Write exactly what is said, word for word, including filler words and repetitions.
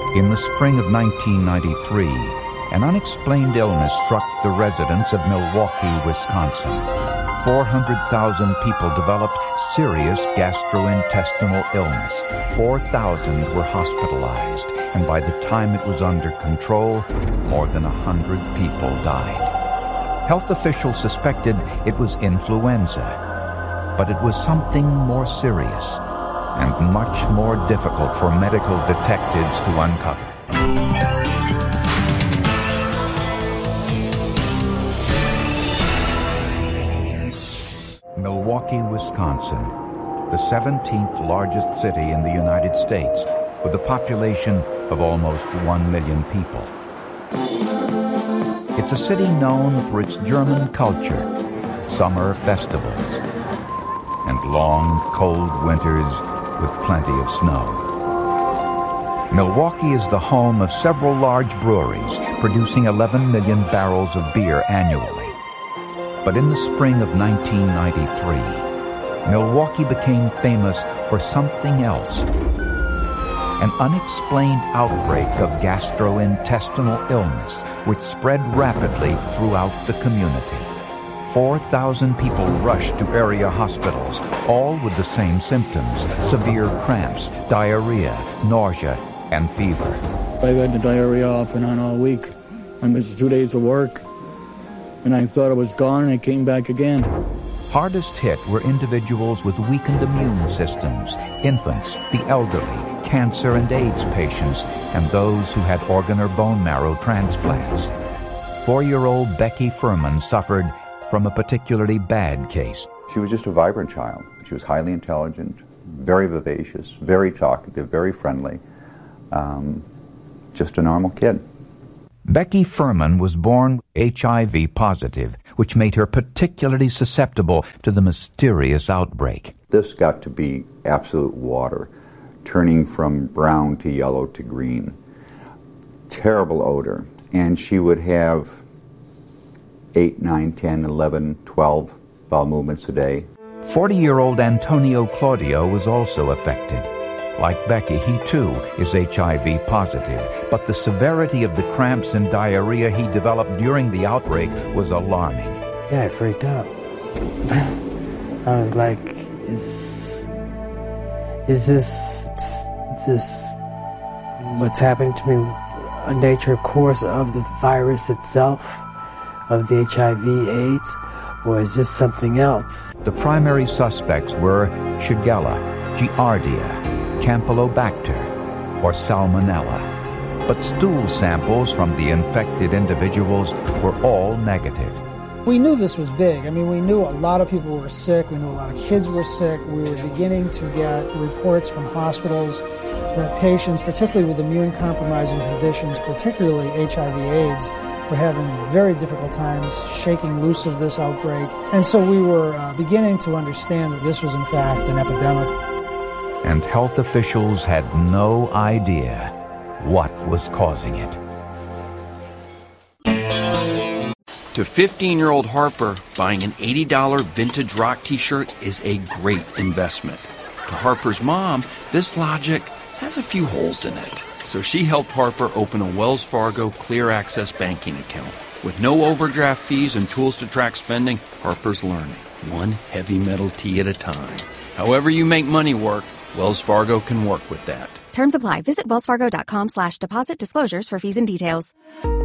In the spring of nineteen ninety-three, an unexplained illness struck the residents of Milwaukee, Wisconsin. four hundred thousand people developed serious gastrointestinal illness. four thousand were hospitalized, and by the time it was under control, more than one hundred people died. Health officials suspected it was influenza, but it was something more serious and much more difficult for medical detectives to uncover. Milwaukee, Wisconsin, the seventeenth largest city in the United States, with a population of almost one million people. It's a city known for its German culture, summer festivals, and long, cold winters with plenty of snow. Milwaukee is the home of several large breweries, producing eleven million barrels of beer annually. But in the spring of nineteen ninety-three, Milwaukee became famous for something else. An unexplained outbreak of gastrointestinal illness which spread rapidly throughout the community. four thousand people rushed to area hospitals, all with the same symptoms: severe cramps, diarrhea, nausea, and fever. I had the diarrhea off and on all week. I missed two days of work, and I thought it was gone, and it came back again. Hardest hit were individuals with weakened immune systems, infants, the elderly, cancer and AIDS patients, and those who had organ or bone marrow transplants. Four-year-old Becky Furman suffered from a particularly bad case. She was just a vibrant child. She was highly intelligent, very vivacious, very talkative, very friendly. Um, just a normal kid. Becky Furman was born H I V positive, which made her particularly susceptible to the mysterious outbreak. This got to be absolute water, turning from brown to yellow to green. Terrible odor. And she would have eight, nine, ten, eleven, twelve bowel movements a day. forty-year-old Antonio Claudio was also affected. Like Becky, he too is H I V positive, but the severity of the cramps and diarrhea he developed during the outbreak was alarming. Yeah, I freaked out. I was like, is, is this, this, what's happening to me, a nature course of the virus itself, of the H I V AIDS, or is this something else? The primary suspects were Shigella, Giardia, Campylobacter, or Salmonella. But stool samples from the infected individuals were all negative. We knew this was big. I mean, we knew a lot of people were sick. We knew a lot of kids were sick. We were beginning to get reports from hospitals that patients, particularly with immune-compromising conditions, particularly H I V AIDS, were having very difficult times shaking loose of this outbreak. And so we were uh, beginning to understand that this was, in fact, an epidemic. And health officials had no idea what was causing it. To fifteen-year-old Harper, buying an eighty dollars vintage rock t-shirt is a great investment. To Harper's mom, this logic has a few holes in it. So she helped Harper open a Wells Fargo Clear Access banking account. With no overdraft fees and tools to track spending, Harper's learning, one heavy metal tea at a time. However you make money work, Wells Fargo can work with that. Terms apply. Visit wellsfargo.com slash deposit disclosures for fees and details.